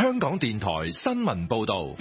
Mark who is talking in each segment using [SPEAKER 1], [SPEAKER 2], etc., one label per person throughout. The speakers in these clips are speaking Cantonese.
[SPEAKER 1] 香港電台新聞報道。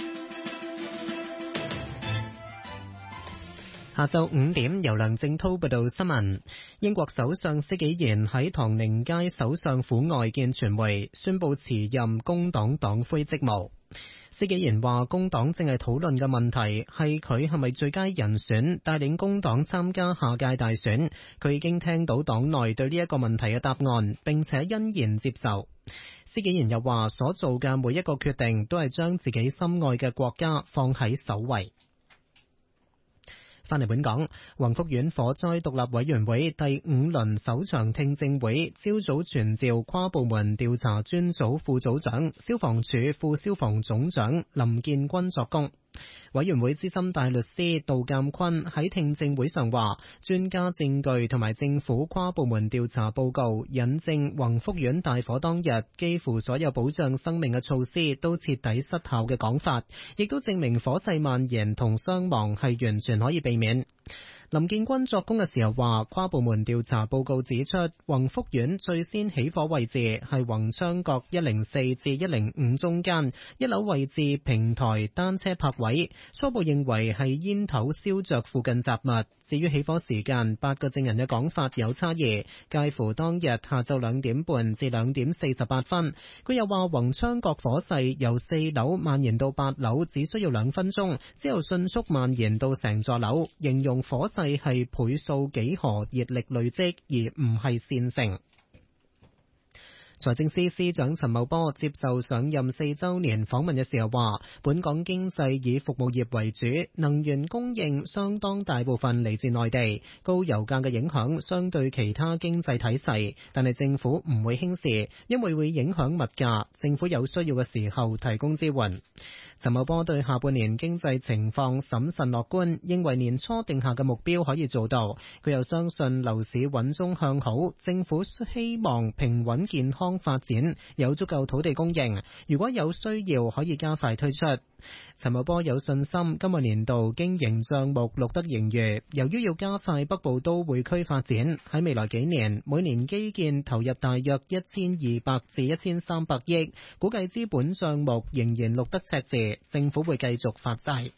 [SPEAKER 2] 下晝5點，由梁正濤報道新聞。英國首相施紀賢喺唐寧街首相府外見傳媒，宣布辭任工黨黨魁職務。施紀賢話，工黨正係討論嘅問題係佢係咪最佳人選帶領工黨參加下屆大選。佢已經聽到黨內對呢一個問題嘅答案，並且欣然接受。施紀賢又話，所做嘅每一個決定都係將自己心愛嘅國家放喺首位。翻嚟本港，宏福苑火災獨立委員會第5輪首場聽證會朝早傳召跨部門調查專組副組長、消防處副消防總長林建軍作供。委員會資深大律師杜鑑坤喺聽證會上話，專家證據同埋政府跨部門調查報告引證宏福苑大火當日幾乎所有保障生命嘅措施都徹底失效嘅講法，亦都證明火勢蔓延同傷亡係完全可以避免。林建軍作供嘅時候話，跨部門調查報告指出，宏福苑最先起火位置係宏昌閣104至105中間一樓位置平台單車泊位，初步認為係煙頭燒着附近雜物。至於起火時間，8個證人嘅講法有差異，介乎當日下晝2點半至2點48分。佢又話，宏昌閣火勢由4樓蔓延到8樓只需要2分鐘，之後迅速蔓延到成座樓，形容火勢係倍數幾何熱力累積，而唔係線性。財政司司長陳茂波接受上任4週年訪問嘅時候話，本港經濟以服務業為主，能源供應相當大部分嚟自內地，高油價嘅影響相對其他經濟體細，但係政府唔會輕視，因為會影響物價，政府有需要嘅時候提供支援。陳茂波對下半年經濟情況審慎樂觀，認為年初定下嘅目標可以做到。佢又相信樓市穩中向好，政府希望平穩健康發展，有足夠土地供應，如果有需要可以加快推出。陳茂波有信心今個年度經營帳目錄得盈餘，由於要加快北部都會區發展，喺未來幾年每年基建投入大約1200至1300億，估計資本帳目仍然錄得赤字，政府會繼續發債。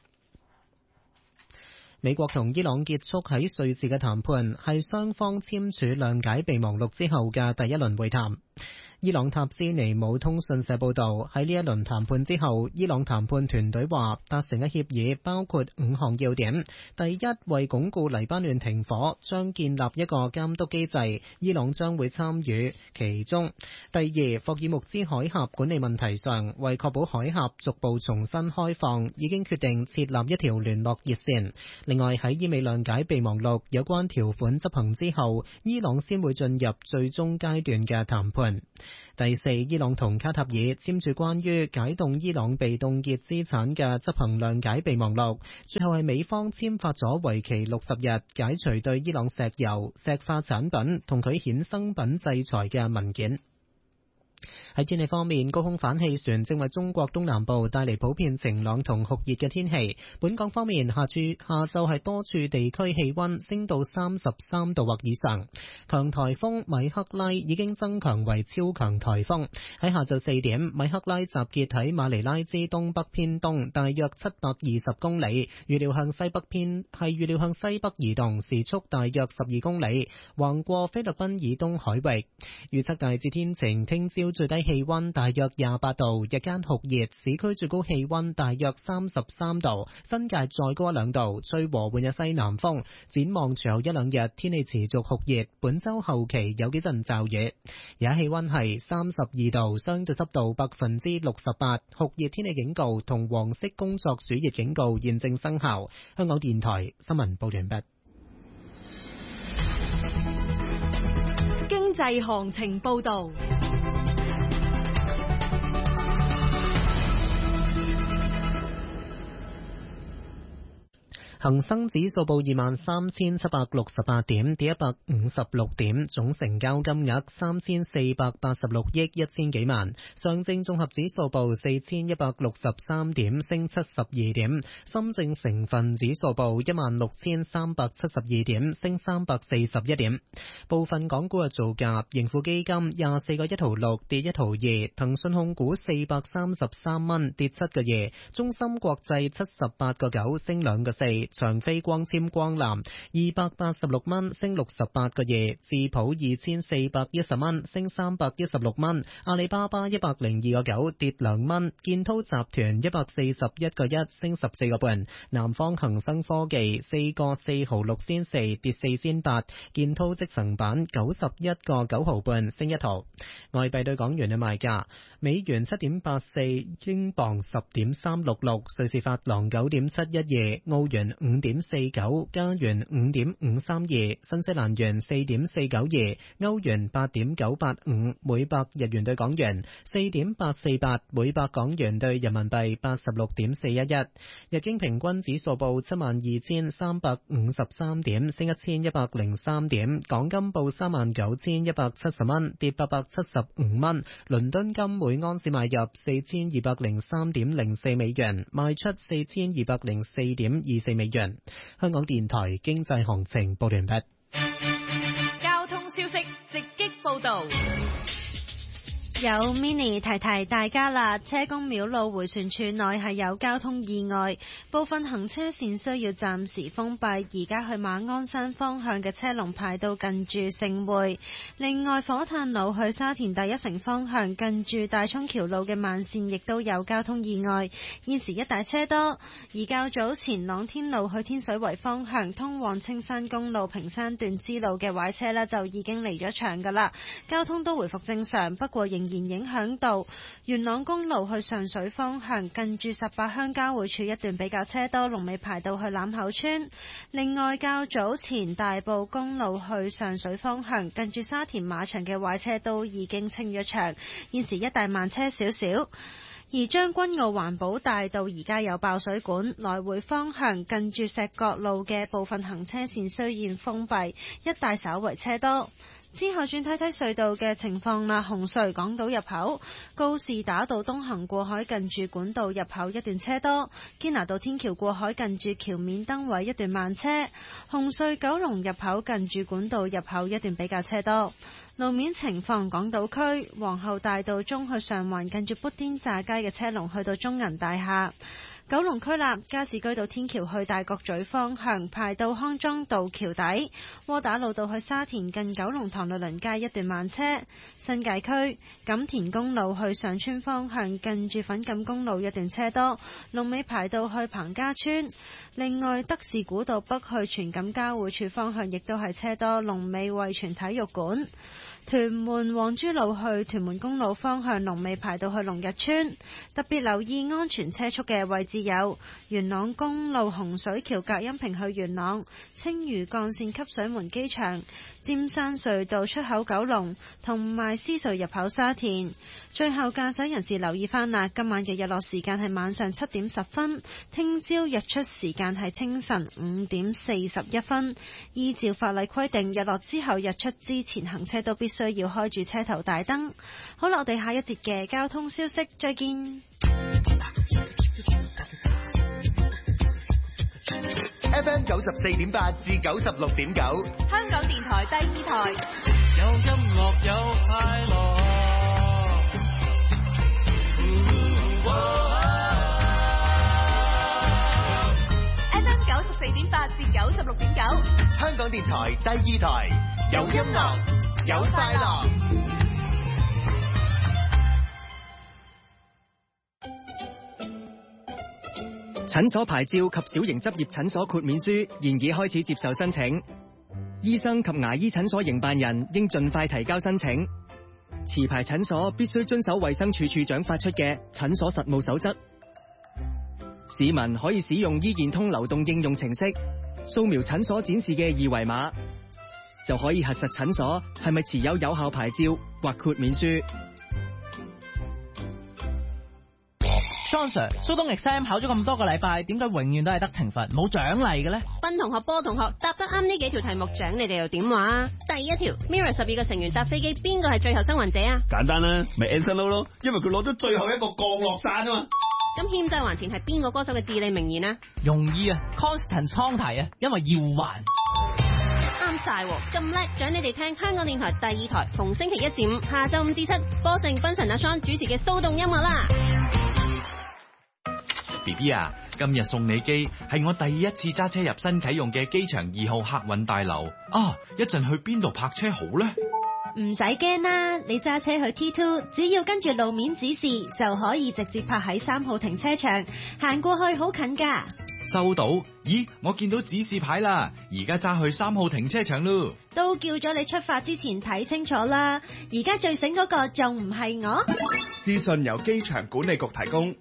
[SPEAKER 2] 美國同伊朗結束喺瑞士嘅談判，係雙方簽署諒解備忘錄之後嘅第一輪會談。伊朗塔斯尼姆通訊社報道，喺呢一輪談判之後，伊朗談判團隊話達成嘅協議包括5項要點。第一，為鞏固黎巴嫩停火，將建立一個監督機制，伊朗將會參與其中。第二，霍爾木茲海峽管理問題上，為確保海峽逐步重新開放，已經決定設立一條聯絡熱線。另外，喺伊美諒解備忘錄有關條款執行之後，伊朗先會進入最終階段嘅談判。第四，伊朗同卡塔爾簽署關於解凍伊朗被凍結資產嘅執行諒解備忘錄，最後係美方簽發咗為期60日解除對伊朗石油、石化產品同佢衍生品制裁嘅文件。喺天氣方面，高空反氣旋正為中國東南部帶嚟普遍晴朗同酷熱嘅天氣。本港方面，下晝係多處地區氣溫升到33度或以上。強颱風米克拉已經增強為超強颱風。喺下晝4點，米克拉集結喺馬尼拉之東北偏東，大約720公里，預料向西北移動，時速大約12公里，橫過菲律賓以東海域。預測大致天晴，聽朝最低氣溫大約28度，日間酷熱，市區最高氣溫大約33度，新界再高1-2度，吹和緩嘅西南風。展望隨後1-2日天氣持續酷熱，本周後期有幾陣驟雨。而家氣溫係32度，相對濕度68%，酷熱天氣警告同黃色工作暑熱警告現正生效。香港電台新聞報完畢。
[SPEAKER 3] 經濟行情報道。
[SPEAKER 2] 恒生指數報23,768點，跌156點，總成交金額3486億1000幾萬。上證綜合指數報4163點，升72點。深證成分指數報16372點，升341點。部分港股嘅造價：盈富基金24個1毫6，跌1毫2；騰訊控股433蚊，跌7個2；中芯國際78個9，升2個4；長飛光纖光纜286蚊，升68個2；智普2410蚊，升316蚊；阿里巴巴102個9，跌2蚊；建滔集團141個1，升14個半；南方恒生科技4個4毫6仙4，跌4仙8；建滔積層板91個9毫半，升1毫。外幣對港元嘅賣價：美元7.84，英鎊10.366，瑞士法郎9.712，澳元5.49，加元5.532，新西蘭元4.492，歐元8.985，每百日元對港元4.848，每百港元對人民幣86.411。日經平均指數報72,353點，升1103點。港金報39,170蚊，跌875蚊。倫敦金每安士買入4203.04美元，賣出4204.24美元。香港電台經濟行情報完畢。
[SPEAKER 3] 交通消息直擊報道。
[SPEAKER 4] 有 Mini 提提大家啦，車公廟路迴旋處內係有交通意外，部分行車線需要暫時封閉，而家去馬鞍山方向嘅車龍排到近住盛匯。另外，火炭路去沙田第一城方向近住大涌橋路嘅慢線亦都有交通意外，現時一大車多。而較早前朗天路去天水圍方向通往青山公路屏山段支路嘅壞車呢，就已經離咗場㗎啦，交通都回復正常，不過仍然影響到元朗公路去上水方向近住18鄉交匯處一段比較車多，龍尾排到去欖口村。另外，較早前大埔公路去上水方向近住沙田馬場嘅壞車都已經清咗場，現時一帶慢車少少。而將軍澳環保大道而家有爆水管，來回方向近住石角路嘅部分行車線雖然封閉，一帶稍為車多。之後轉睇睇隧道嘅情況啦。紅隧港島入口告士打道東行過海近住管道入口一段車多，堅拿道天橋過海近住橋面燈位一段慢車。紅隧九龍入口近住管道入口一段比較車多。路面情況，港島區皇后大道中去上環近住砵甸乍街嘅車龍去到中銀大廈。九龍區立加士居道天橋去大角咀方向排到康莊道橋底，窩打老道去沙田近九龍塘律倫街一段慢車。新界區錦田公路去上村方向近住粉錦公路一段車多，龍尾排到去彭家村。另外，德士古道北去荃錦交匯處方向亦都係車多，龍尾惠泉體育館。屯門黃珠路去屯門公路方向龍尾排到去龍日村，特別留意安全車速嘅位置有元朗公路洪水橋隔音屏去元朗、青嶼幹線汲水門機場、尖山隧道出口九龍同埋獅隧入口沙田。最後駕駛人士留意翻啦，今晚嘅日落時間係晚上7點10分，聽朝日出時間係清晨5點41分。依照法例規定，日落之後日出之前行車都必須要開住車頭大燈。好啦，我哋下一節嘅交通消息再見。
[SPEAKER 5] FM 94.8至96.9，
[SPEAKER 3] 香港電台第2台，
[SPEAKER 6] 有音樂有快樂。
[SPEAKER 3] FM 94.8至96.9，
[SPEAKER 5] 香港電台第2台，有音樂有快樂。
[SPEAKER 7] 診所牌照及小型執業診所豁免書現已開始接受申請，醫生及牙醫診所營辦人應盡快提交申請。持牌診所必須遵守衛生署署長發出嘅診所實務守則。市民可以使用醫健通流動應用程式，掃描診所展示嘅二維碼，就可以核實診所係咪持有有效牌照或豁免書。
[SPEAKER 8] John Sir，蘇東 exam 考咗咁多個禮拜，點解永遠都係得懲罰冇獎勵嘅咧？
[SPEAKER 9] 斌同學、波同學答得啱呢幾條題目，獎你哋又點話啊？第一條 ，Mirror 12個成員搭飛機，邊個係最後生還者啊？
[SPEAKER 10] 簡單啦，咪 Anson Lo 咯，因為佢攞咗最後一個降落傘啊嘛。
[SPEAKER 9] 咁欠債還錢係邊個歌手嘅至理名言啊？
[SPEAKER 8] 容易啊 ，Constant 倉提啊，因為要還。
[SPEAKER 9] 啱晒，咁叻，獎你哋聽香港電台第2台，逢星期1至5下晝5至7，波盛、斌神阿 Sean 主持嘅騷動音樂啦。
[SPEAKER 1] BB 啊，今日送你機係我第一次揸車入新啟用嘅機場2號客運大樓啊！一陣去邊度泊車好呢？
[SPEAKER 4] 唔使驚啦，你揸車去 T2，只要跟住路面指示就可以直接泊喺3號停車場，行過去好近㗎。
[SPEAKER 1] 收到？咦，我見到指示牌啦，而家揸去3號停車場咯。
[SPEAKER 4] 都叫咗你出發之前睇清楚啦，而家最醒嗰個仲唔係我？
[SPEAKER 11] 資訊由機場管理局提供。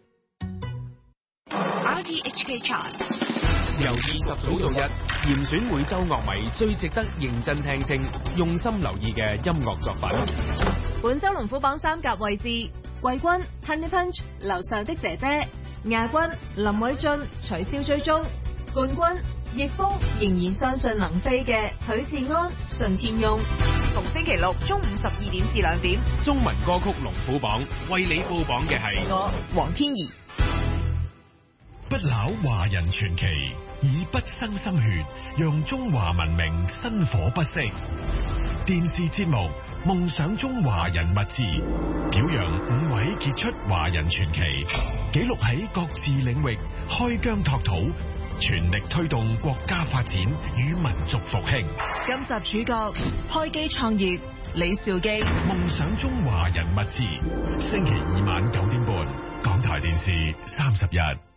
[SPEAKER 3] RTHK Chart
[SPEAKER 12] 由20組到1，嚴選每週樂迷最值得認真聽清、用心留意嘅音樂作品。
[SPEAKER 3] 本週龍虎榜3甲位置，季軍 Honey Punch 樓上的姐姐，亞軍林偉俊取消追蹤，冠軍逆風仍然相信能飛嘅許志安順天翁。逢星期六中午12點至2點，
[SPEAKER 12] 中文歌曲龍虎榜為你報榜嘅係
[SPEAKER 3] 我黃天怡。
[SPEAKER 13] 不朽華人傳奇，以不生心血，讓中華文明薪火不息。電視節目《夢想中華人物誌》，表揚5位傑出華人傳奇，記錄喺各自領域開疆拓土，全力推動國家發展與民族復興。
[SPEAKER 3] 今集主角開機創業李兆基。《
[SPEAKER 13] 夢想中華人物誌》，星期2晚9點半，港台電視31。